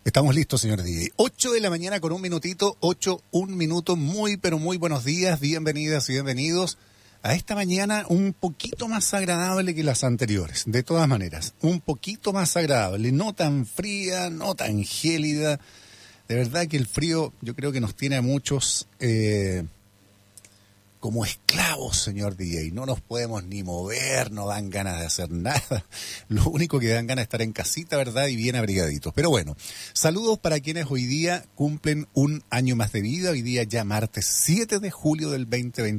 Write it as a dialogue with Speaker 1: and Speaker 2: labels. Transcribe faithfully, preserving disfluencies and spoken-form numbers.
Speaker 1: Estamos listos, señor D J. ocho de la mañana con un minutito, ocho, un minuto. Muy, pero muy buenos días, bienvenidas y bienvenidos a esta mañana un poquito más agradable que las anteriores. De todas maneras, un poquito más agradable, no tan fría, no tan gélida. De verdad que el frío yo creo que nos tiene a muchos eh, como esclavos, señor D J. No nos podemos ni mover, no dan ganas de hacer nada. Lo único que dan ganas es estar en casita, ¿verdad? Y bien abrigaditos. Pero bueno, saludos para quienes hoy día cumplen un año más de vida. Hoy día ya martes siete de julio del veinte veintiuno.